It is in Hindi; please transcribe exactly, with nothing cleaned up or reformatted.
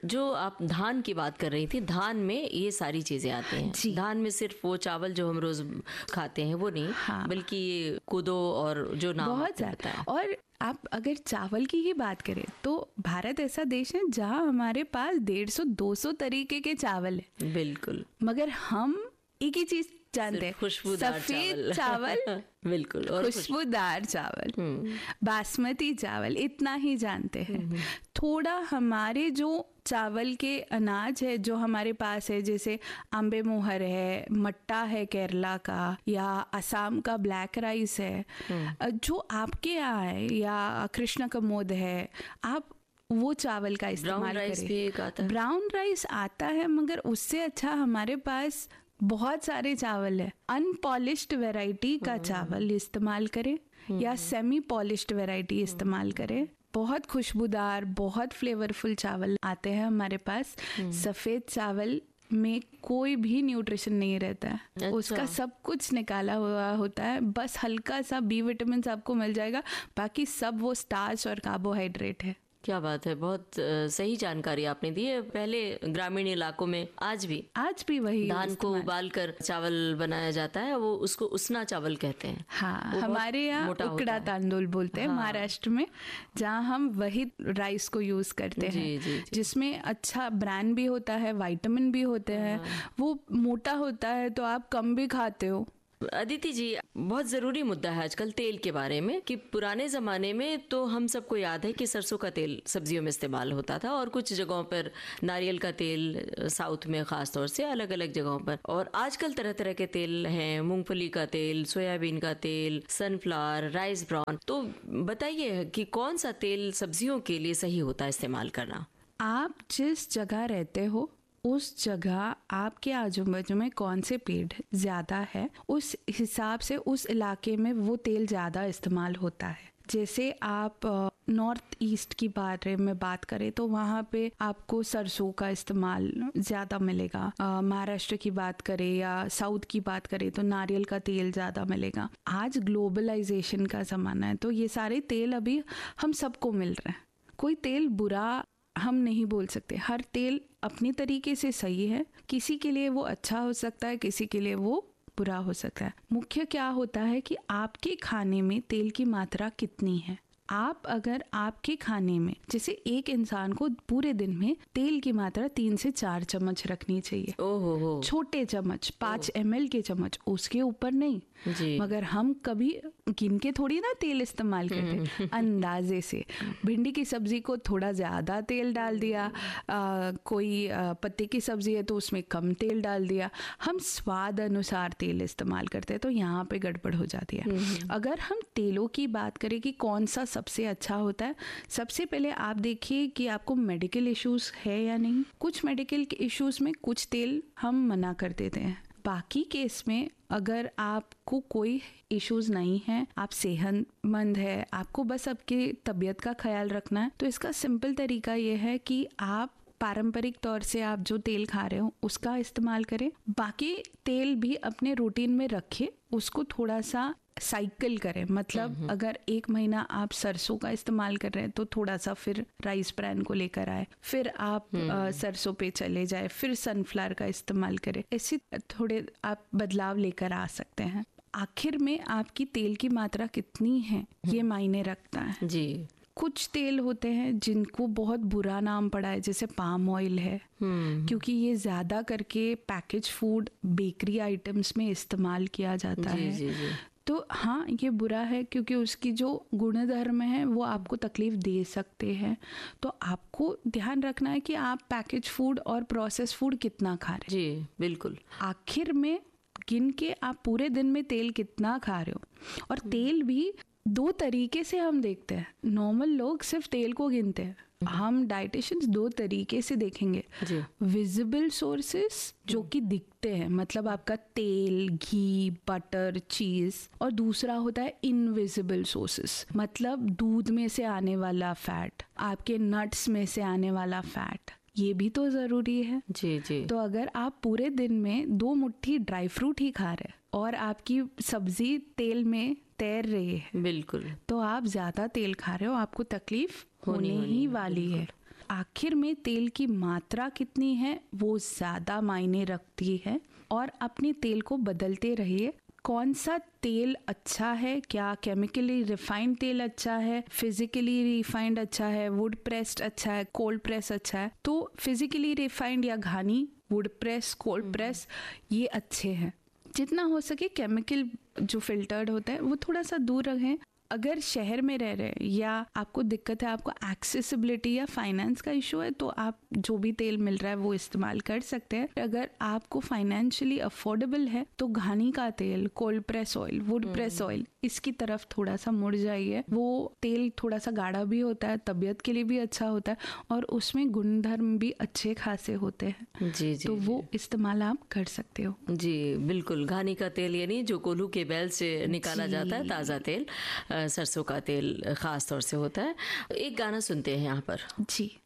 जो आप धान की बात कर रही थी, धान में ये सारी चीजें आती हैं। धान में सिर्फ वो चावल जो हम रोज खाते हैं वो नहीं, हाँ। बल्कि कोदो और जो नाम बहुत ज्यादा है। और आप अगर चावल की ही बात करें तो भारत ऐसा देश है जहाँ हमारे पास डेढ़ सौ दो सौ तरीके के चावल है। बिल्कुल। मगर हम एक ही चीज जानते हैं, खुशबूदार सफेद चावल, चावल बिल्कुल, और खुशबूदार चावल, बासमती चावल, इतना ही जानते हैं। थोड़ा हमारे जो चावल के अनाज है जो हमारे पास है, जैसे आंबे मोहर है, मट्टा है केरला का, या असम का ब्लैक राइस है, जो आपके यहाँ है, या कृष्ण कमोद है, आप वो चावल का इस्तेमाल करें। ब्राउन राइस आता है, मगर उससे अच्छा हमारे पास बहुत सारे चावल है। अनपॉलिश्ड वैरायटी का चावल इस्तेमाल करें या सेमी पॉलिश्ड वैरायटी इस्तेमाल करें। बहुत खुशबूदार, बहुत फ्लेवरफुल चावल आते हैं हमारे पास। सफेद चावल में कोई भी न्यूट्रिशन नहीं रहता है। अच्छा। उसका सब कुछ निकाला हुआ होता है, बस हल्का सा बी विटामिन आपको मिल जाएगा, बाकी सब वो स्टार्च और कार्बोहाइड्रेट है। क्या बात है, बहुत सही जानकारी आपने दी है। पहले ग्रामीण इलाकों में आज भी आज भी वही धान को उबाल कर चावल बनाया जाता है, वो उसको उसना चावल कहते हैं। हाँ, हमारे यहाँ उकड़ा तांदूल बोलते हैं। हाँ। महाराष्ट्र में, जहाँ हम वही राइस को यूज करते जी, हैं जी, जी। जिसमें अच्छा ब्रांड भी होता है, विटामिन भी होते हैं। हाँ। वो मोटा होता है तो आप कम भी खाते हो। अदिति जी, बहुत ज़रूरी मुद्दा है आजकल तेल के बारे में, कि पुराने ज़माने में तो हम सबको याद है कि सरसों का तेल सब्जियों में इस्तेमाल होता था, और कुछ जगहों पर नारियल का तेल, साउथ में ख़ास तौर से अलग अलग जगहों पर। और आजकल तरह तरह के तेल हैं, मूंगफली का तेल, सोयाबीन का तेल, सनफ्लावर, राइस ब्राउन। तो बताइए कि कौन सा तेल सब्जियों के लिए सही होता है इस्तेमाल करना? आप जिस जगह रहते हो उस जगह आपके आजू बाजू में कौन से पेड़ ज्यादा है, उस हिसाब से उस इलाके में वो तेल ज्यादा इस्तेमाल होता है। जैसे आप नॉर्थ ईस्ट की बारे में बात करें तो वहाँ पे आपको सरसों का इस्तेमाल ज़्यादा मिलेगा। महाराष्ट्र की बात करें या साउथ की बात करें तो नारियल का तेल ज़्यादा मिलेगा। आज ग्लोबलाइजेशन का ज़माना है तो ये सारे तेल अभी हम सबको मिल रहे हैं। कोई तेल बुरा हम नहीं बोल सकते, हर तेल अपनी तरीके से सही है। किसी के लिए वो अच्छा हो सकता है, किसी के लिए वो बुरा हो सकता है। मुख्य क्या होता है कि आपके खाने में तेल की मात्रा कितनी है। आप अगर आपके खाने में, जैसे एक इंसान को पूरे दिन में तेल की मात्रा तीन से चार चम्मच रखनी चाहिए। ओहो हो। छोटे चम्मच, पाँच एम एल के चम्मच, उसके ऊपर नहीं जी। मगर हम कभी गिन के थोड़ी ना तेल इस्तेमाल करते, अंदाजे से। भिंडी की सब्जी को थोड़ा ज्यादा तेल डाल दिया, आ, कोई आ, पत्ते की सब्जी है तो उसमें कम तेल डाल दिया। हम स्वाद अनुसार तेल इस्तेमाल करते हैं, तो यहाँ पे गड़बड़ हो जाती है। अगर हम तेलों की बात करें कि कौन सा सबसे अच्छा होता है, सबसे पहले आप देखिए कि आपको मेडिकल इश्यूज है या नहीं। कुछ मेडिकल इश्यूज में कुछ तेल हम मना कर देते हैं, बाकी केस में अगर आपको कोई इश्यूज नहीं है, आप सेहतमंद है, आपको बस आपकी तबीयत का ख्याल रखना है, तो इसका सिंपल तरीका ये है कि आप पारंपरिक तौर से आप जो तेल खा रहे हो उसका इस्तेमाल करें। बाकी तेल भी अपने रूटीन में रखें, उसको थोड़ा सा साइकिल करें। मतलब अगर एक महीना आप सरसों का इस्तेमाल कर रहे हैं तो थोड़ा सा फिर राइस ब्रांड को लेकर आए, फिर आप आ, सरसों पे चले जाए, फिर सनफ्लावर का इस्तेमाल करें। ऐसे थोड़े आप बदलाव लेकर आ सकते हैं। आखिर में आपकी तेल की मात्रा कितनी है ये मायने रखता है जी। कुछ तेल होते हैं जिनको बहुत बुरा नाम पड़ा है, जैसे पाम ऑयल है, क्योंकि ये ज्यादा करके पैकेज फूड, बेकरी आइटम्स में इस्तेमाल किया जाता जी, है जी, जी. तो हाँ, ये बुरा है क्योंकि उसकी जो गुणधर्म है वो आपको तकलीफ दे सकते हैं। तो आपको ध्यान रखना है कि आप पैकेज फूड और प्रोसेस फूड कितना खा रहे हैं जी। बिल्कुल। आखिर में गिन के आप पूरे दिन में तेल कितना खा रहे हो। और तेल भी दो तरीके से हम देखते हैं। नॉर्मल लोग सिर्फ तेल को गिनते हैं, हम डाइटिशियंस दो तरीके से देखेंगे। विजिबल सोर्सेस जो कि दिखते हैं, मतलब आपका तेल, घी, बटर, चीज, और दूसरा होता है इनविजिबल सोर्सेस, मतलब दूध में से आने वाला फैट, आपके नट्स में से आने वाला फैट, ये भी तो जरूरी है जी जी। तो अगर आप पूरे दिन में दो मुट्ठी ड्राई फ्रूट ही खा रहे हैं और आपकी सब्जी तेल में तैर रही है, बिल्कुल, तो आप ज्यादा तेल खा रहे हो, आपको तकलीफ होने ही वाली है। आखिर में तेल की मात्रा कितनी है वो ज़्यादा मायने रखती है। और अपने तेल को बदलते रहिए। कौन सा तेल अच्छा है, क्या केमिकली रिफाइंड तेल अच्छा है, फिजिकली रिफाइंड अच्छा है, वुड प्रेस्ड अच्छा है, कोल्ड प्रेस अच्छा है। तो फिजिकली रिफाइंड या घानी, वुड प्रेस, कोल्ड प्रेस ये अच्छे हैं। जितना हो सके केमिकल जो फिल्टर्ड होता है वो थोड़ा सा दूर रखें। अगर शहर में रह रहे हैं या आपको दिक्कत है, आपको एक्सेसिबिलिटी या फाइनेंस का इशू है, तो आप जो भी तेल मिल रहा है वो इस्तेमाल कर सकते हैं। अगर आपको फाइनेंशियली अफोर्डेबल है तो घानी का तेल, cold press oil, would press oil, इसकी तरफ थोड़ा सा मुड़ जाइए। वो तेल थोड़ा सा गाढ़ा भी होता है, तबीयत के लिए भी अच्छा होता है और उसमें गुणधर्म भी अच्छे खासे होते हैं। जी जी, तो वो इस्तेमाल आप कर सकते हो। जी बिल्कुल। घानी का तेल यानी जो कोल्हू के बैल से निकाला जाता है ताज़ा तेल, सरसों का तेल खास तौर से होता है। एक गाना सुनते हैं यहाँ पर। जी।